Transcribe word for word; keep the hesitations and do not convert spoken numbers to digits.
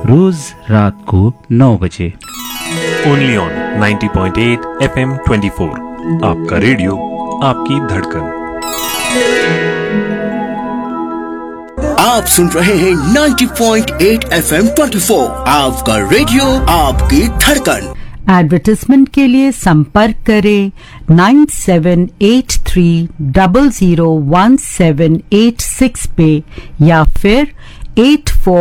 रोज रात को नौ बजे। Only on ninety point eight F M twenty four, आपका रेडियो आपकी धड़कन। आप सुन रहे हैं ninety point eight F M twenty four, आपका रेडियो आपकी धड़कन। एडवर्टाइजमेंट के लिए संपर्क करें nine seven eight three zero zero one seven eight six पे या फिर एट फोर